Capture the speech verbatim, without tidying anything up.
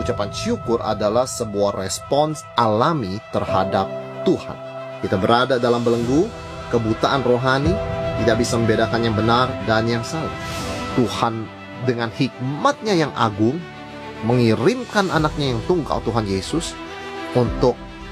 ucapan syukur adalah sebuah respons alami terhadap Tuhan. Kita berada dalam belenggu kebutaan rohani, tidak bisa membedakan yang benar dan yang salah. Tuhan dengan hikmat-Nya yang agung mengirimkan anaknya yang tunggal, Tuhan Yesus, untuk